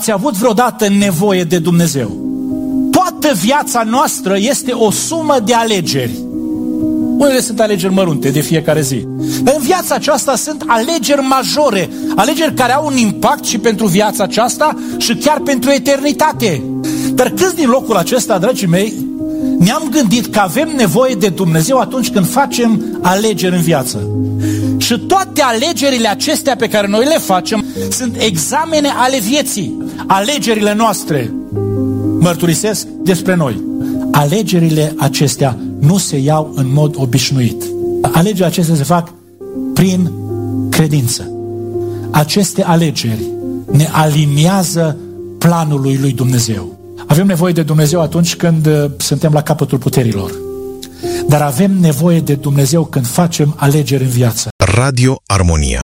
Ați avut vreodată nevoie de Dumnezeu? Toată viața noastră este o sumă de alegeri. Unele sunt alegeri mărunte de fiecare zi. Dar în viața aceasta sunt alegeri majore, alegeri care au un impact și pentru viața aceasta și chiar pentru eternitate. Dar câți din locul acesta, dragii mei, ne-am gândit că avem nevoie de Dumnezeu atunci când facem alegeri în viață? Și toate alegerile acestea pe care noi le facem sunt examene ale vieții. Alegerile noastre mărturisesc despre noi. Alegerile acestea nu se iau în mod obișnuit. Alegerile acestea se fac prin credință. Aceste alegeri ne aliniază planului lui Dumnezeu. Avem nevoie de Dumnezeu atunci când suntem la capătul puterilor. Dar avem nevoie de Dumnezeu când facem alegeri în viață. Radio Armonia.